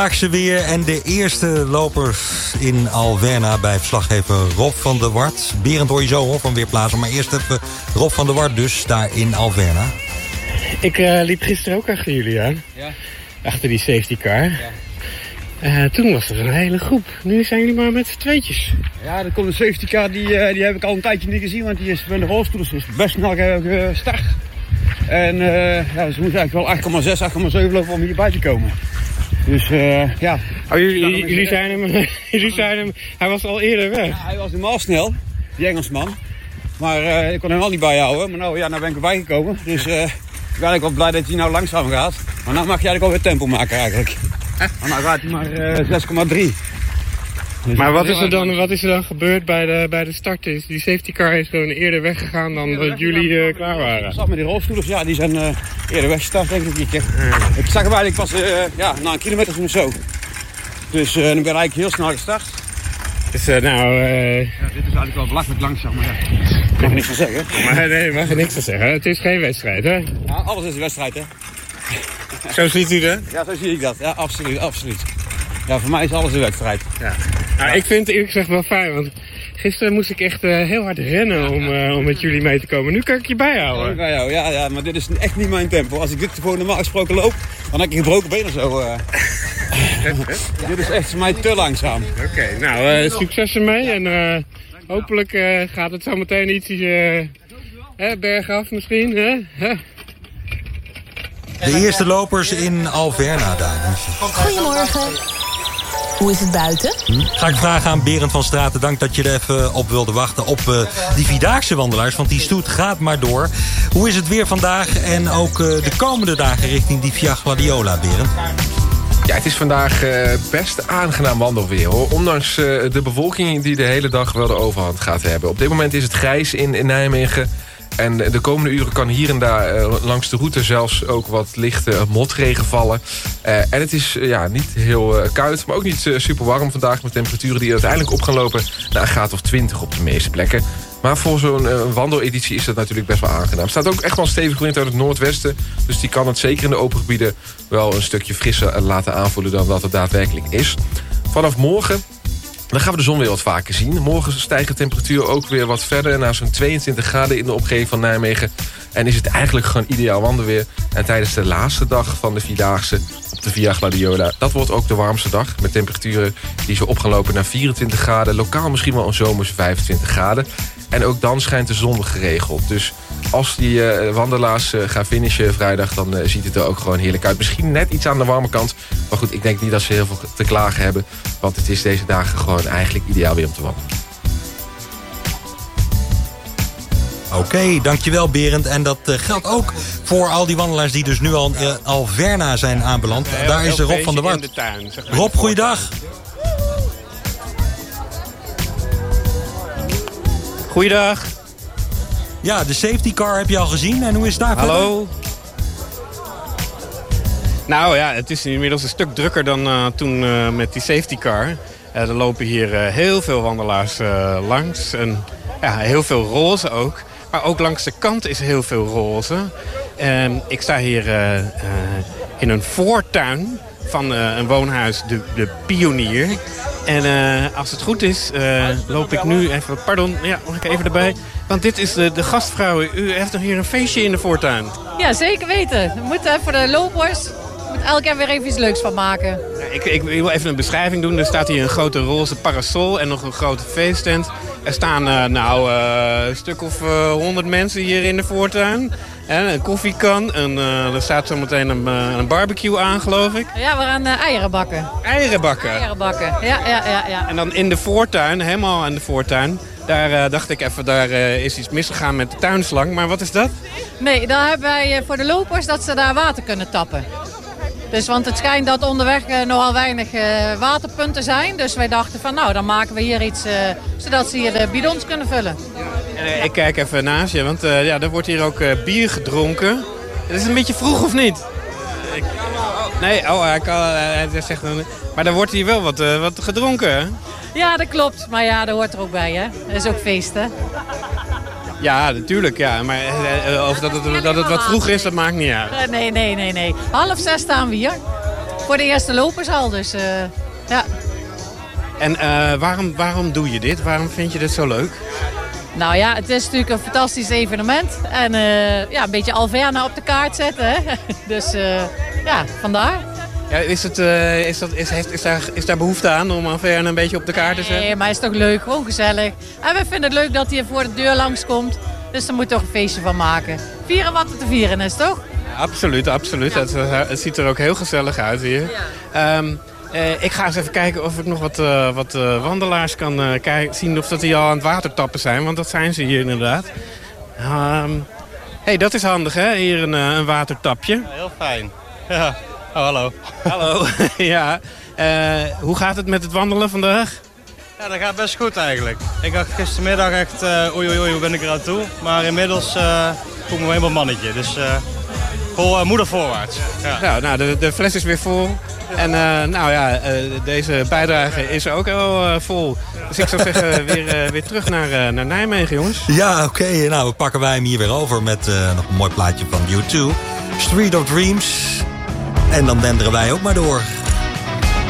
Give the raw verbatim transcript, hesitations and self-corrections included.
Vierdaagse weer en de eerste lopers in Alverna bij verslaggever Rob van der Wart. Berend hoor je zo hoor van Weerplaza, maar eerst even Rob van der Wart dus daar in Alverna. Ik uh, liep gisteren ook achter jullie aan. Ja. Achter die safety car. Ja. Uh, toen was er een hele groep. Nu zijn jullie maar met z'n tweetjes. Ja, er komt een safety car, die, uh, die heb ik al een tijdje niet gezien, want die is met de rolstoel, dus is best snel gestart. En uh, ja, dus we moeten eigenlijk wel acht komma zes, acht komma zeven lopen om hierbij te komen. Dus uh, ja. Oh, jullie, jullie, zijn hem, jullie zijn hem, hij was al eerder weg. Ja, hij was helemaal snel, die Engelsman. Maar uh, ik kon hem wel niet bijhouden. Maar nou, ja, nou ben ik erbij gekomen. Dus uh, ik ben eigenlijk wel blij dat hij nou langzaam gaat. Maar nou mag je eigenlijk alweer tempo maken eigenlijk. Maar nou gaat hij maar uh, zes komma drie. Dus maar wat is, er dan, wat is er dan gebeurd bij de, bij de start? Is die safety car is gewoon eerder weggegaan dan dat jullie uh, klaar waren? Ik zat met die rolstoelers, ja, die zijn uh, eerder weggestart denk ik. Ik, ik zag hem eigenlijk pas uh, ja, na een kilometer of zo. Dus uh, ik ben eigenlijk heel snel gestart. Dus uh, nou... Uh... Ja, dit is eigenlijk wel belachelijk langzaam, maar ja, ik mag er niks van zeggen. Maar nee, mag er niks van zeggen. Het is geen wedstrijd, hè? Ja, alles is een wedstrijd, hè? Zo ziet u dat? Ja, zo zie ik dat. Ja, absoluut, absoluut. Ja, voor mij is alles een wedstrijd. Ja. Nou, ja. Ik vind het eerlijk gezegd wel fijn, want gisteren moest ik echt uh, heel hard rennen om, uh, om met jullie mee te komen. Nu kan ik je bijhouden. Ja, bij jou. Ja, ja, maar dit is echt niet mijn tempo. Als ik dit gewoon normaal gesproken loop, dan heb ik een gebroken been of zo. Uh. Dit is echt voor mij te langzaam. Oké, okay, nou, uh, succes ermee en uh, hopelijk uh, gaat het zo meteen iets uh, hè, bergaf misschien. Hè? De eerste lopers in Alverna daar. Goedemorgen. Hoe is het buiten? Hm? Ga ik vragen aan Berend van Straten. Dank dat je er even op wilde wachten op uh, die Vierdaagse wandelaars. Want die stoet gaat maar door. Hoe is het weer vandaag en ook uh, de komende dagen richting die Via Gladiola, Berend? Ja, het is vandaag uh, best aangenaam wandelweer, hoor. Ondanks uh, de bewolking die de hele dag wel de overhand gaat hebben. Op dit moment is het grijs in, in Nijmegen. En de komende uren kan hier en daar uh, langs de route zelfs ook wat lichte motregen vallen. Uh, en het is uh, ja, niet heel uh, koud, maar ook niet uh, super warm vandaag... met temperaturen die uiteindelijk op gaan lopen naar een graad of twintig op de meeste plekken. Maar voor zo'n uh, wandeleditie is dat natuurlijk best wel aangenaam. Er staat ook echt wel een stevige wind uit het noordwesten. Dus die kan het zeker in de open gebieden wel een stukje frisser laten aanvoelen... dan dat het daadwerkelijk is. Vanaf morgen... dan gaan we de zon weer wat vaker zien. Morgen stijgt de temperatuur ook weer wat verder... naar zo'n tweeëntwintig graden in de omgeving van Nijmegen. En is het eigenlijk gewoon ideaal wandelweer. En tijdens de laatste dag van de Vierdaagse op de Via Gladiola... dat wordt ook de warmste dag. Met temperaturen die zo op gaan lopen naar vierentwintig graden. Lokaal misschien wel een zomerse vijfentwintig graden. En ook dan schijnt de zon geregeld. Dus als die uh, wandelaars uh, gaan finishen vrijdag... dan uh, ziet het er ook gewoon heerlijk uit. Misschien net iets aan de warme kant. Maar goed, ik denk niet dat ze heel veel te klagen hebben. Want het is deze dagen gewoon eigenlijk ideaal weer om te wandelen. Oké, okay, dankjewel Berend. En dat uh, geldt ook voor al die wandelaars die dus nu al in uh, Alverna zijn aanbeland. Heel, Daar is Rob van der Wart. De tuin, zeg maar. Rob, goeiedag. Goeiedag. Ja, de safety car heb je al gezien. En hoe is het daar? Hallo. Nou ja, het is inmiddels een stuk drukker dan uh, toen uh, met die safety car. Uh, er lopen hier uh, heel veel wandelaars uh, langs. En ja, heel veel roze ook. Maar ook langs de kant is heel veel roze. Uh, ik sta hier uh, uh, in een voortuin van uh, een woonhuis, de, de Pionier. En uh, als het goed is, uh, loop ik nu even... Pardon, ja, mag ik even erbij? Want dit is de, de gastvrouw. U heeft nog hier een feestje in de voortuin. Ja, zeker weten. We moeten voor de lopers moet elk jaar weer even iets leuks van maken. Ja, ik, ik wil even een beschrijving doen. Er staat hier een grote roze parasol en nog een grote feesttent. Er staan uh, nou uh, een stuk of honderd uh, mensen hier in de voortuin. En een koffiekan. En uh, er staat zometeen een, uh, een barbecue aan, geloof ik. Ja, we gaan uh, eieren bakken. Eieren bakken? Eieren bakken, ja, ja, ja, ja. En dan in de voortuin, helemaal in de voortuin... Daar uh, dacht ik even, daar uh, is iets misgegaan met de tuinslang. Maar wat is dat? Nee, daar hebben wij uh, voor de lopers dat ze daar water kunnen tappen. Dus, want het schijnt dat onderweg uh, nogal weinig uh, waterpunten zijn. Dus wij dachten van, nou, dan maken we hier iets... Uh, zodat ze hier de bidons kunnen vullen. En, uh, ik kijk even naast je, want uh, ja, er wordt hier ook uh, bier gedronken. Het is een beetje vroeg, of niet? Uh, ik, nee, oh, hij, kan, uh, hij zegt... Uh, maar er wordt hier wel wat, uh, wat gedronken, hè? Ja, dat klopt. Maar ja, dat hoort er ook bij, hè. Dat is ook feest, hè. Ja, natuurlijk, ja. Maar uh, of dat het, dat het wat vroeg is, dat maakt niet uit. Nee, nee, nee, nee. Half zes staan we hier. Voor voor de eerste lopers al. Dus uh, ja. En uh, waarom, waarom doe je dit? Waarom vind je dit zo leuk? Nou ja, het is natuurlijk een fantastisch evenement. En uh, ja, een beetje Alverna op de kaart zetten. Hè? Dus uh, ja, vandaar. Ja, is, het, uh, is, dat, is, heeft, is, daar, is daar behoefte aan om Alverna een beetje op de kaart te zetten? Nee, maar het is toch leuk, gewoon gezellig. En we vinden het leuk dat hij voor de deur langskomt. Dus daar moet toch een feestje van maken. Vieren wat er te vieren is, toch? Ja, absoluut, absoluut. Ja. Het, het ziet er ook heel gezellig uit hier. Ja. Um, uh, ik ga eens even kijken of ik nog wat, uh, wat uh, wandelaars kan uh, kijken, zien of dat die al aan het watertappen zijn. Want dat zijn ze hier inderdaad. Um, hey, dat is handig, hè? Hier een, uh, een watertapje. Ja, heel fijn. Ja. Oh, hallo. Hallo. Ja. Uh, hoe gaat het met het wandelen vandaag? Ja, dat gaat best goed eigenlijk. Ik dacht gistermiddag echt, uh, oei oei oei, hoe ben ik er aan toe? Maar inmiddels uh, voel ik me helemaal mannetje. Dus uh, vol uh, moeder voorwaarts. Ja. Ja, nou, de, de fles is weer vol. En uh, nou ja, uh, deze bijdrage is ook al uh, vol. Dus ik zou zeggen, weer, uh, weer terug naar, uh, naar Nijmegen, jongens. Ja, oké. Okay. Nou, we pakken wij hem hier weer over met uh, nog een mooi plaatje van U twee. Street of Dreams. En dan denderen wij ook maar door.